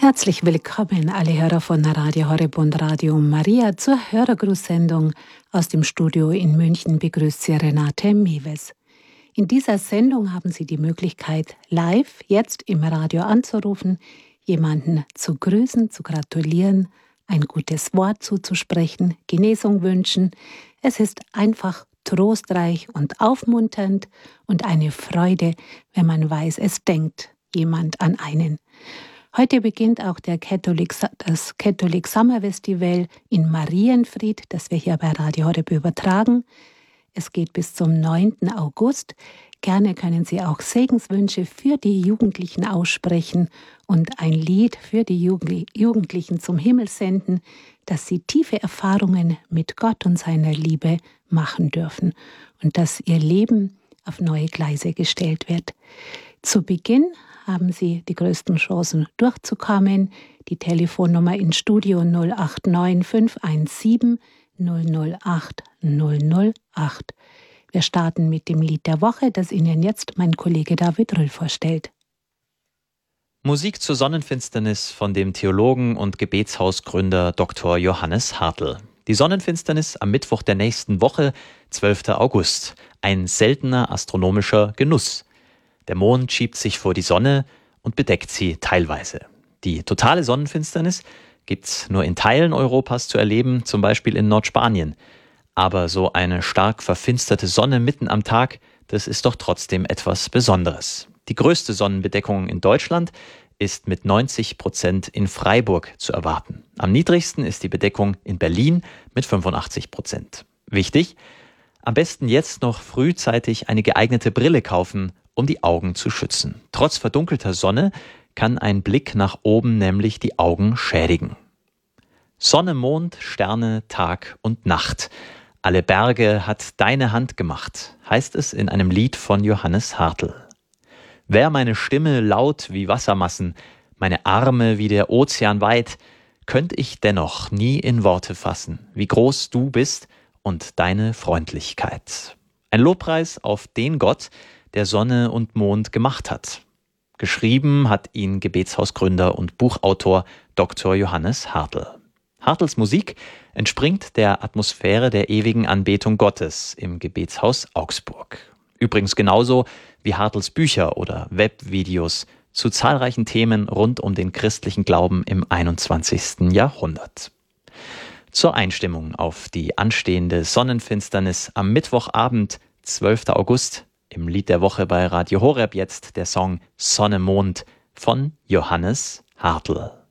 Herzlich willkommen, alle Hörer von Radio Horeb und Radio Maria, zur Hörergrußsendung aus dem Studio in München begrüßt Sie Renate Mewes. In dieser Sendung haben Sie die Möglichkeit, live jetzt im Radio anzurufen, jemanden zu grüßen, zu gratulieren, ein gutes Wort zuzusprechen, Genesung wünschen. Es ist einfach trostreich und aufmunternd und eine Freude, wenn man weiß, es denkt jemand an einen. Heute beginnt auch das Catholic Summer Festival in Marienfried, das wir hier bei Radio Horeb übertragen. Es geht bis zum 9. August. Gerne können Sie auch Segenswünsche für die Jugendlichen aussprechen und ein Lied für die Jugendlichen zum Himmel senden, dass sie tiefe Erfahrungen mit Gott und seiner Liebe machen dürfen und dass ihr Leben auf neue Gleise gestellt wird. Zu Beginn haben Sie die größten Chancen durchzukommen. Die Telefonnummer ins Studio 089 517 008 008. Wir starten mit dem Lied der Woche, das Ihnen jetzt mein Kollege David Rüll vorstellt. Musik zur Sonnenfinsternis von dem Theologen und Gebetshausgründer Dr. Johannes Hartl. Die Sonnenfinsternis am Mittwoch der nächsten Woche, 12. August. Ein seltener astronomischer Genuss. Der Mond schiebt sich vor die Sonne und bedeckt sie teilweise. Die totale Sonnenfinsternis gibt's nur in Teilen Europas zu erleben, zum Beispiel in Nordspanien. Aber so eine stark verfinsterte Sonne mitten am Tag, das ist doch trotzdem etwas Besonderes. Die größte Sonnenbedeckung in Deutschland ist mit 90% in Freiburg zu erwarten. Am niedrigsten ist die Bedeckung in Berlin mit 85%. Wichtig, am besten jetzt noch frühzeitig eine geeignete Brille kaufen, um die Augen zu schützen. Trotz verdunkelter Sonne kann ein Blick nach oben nämlich die Augen schädigen. Sonne, Mond, Sterne, Tag und Nacht. Alle Berge hat deine Hand gemacht, heißt es in einem Lied von Johannes Hartl. Wär meine Stimme laut wie Wassermassen, meine Arme wie der Ozean weit, könnt ich dennoch nie in Worte fassen, wie groß du bist und deine Freundlichkeit. Ein Lobpreis auf den Gott, der Sonne und Mond gemacht hat. Geschrieben hat ihn Gebetshausgründer und Buchautor Dr. Johannes Hartl. Hartls Musik entspringt der Atmosphäre der ewigen Anbetung Gottes im Gebetshaus Augsburg. Übrigens genauso wie Hartls Bücher oder Webvideos zu zahlreichen Themen rund um den christlichen Glauben im 21. Jahrhundert. Zur Einstimmung auf die anstehende Sonnenfinsternis am Mittwochabend, 12. August, im Lied der Woche bei Radio Horeb jetzt der Song Sonne, Mond von Johannes Hartl.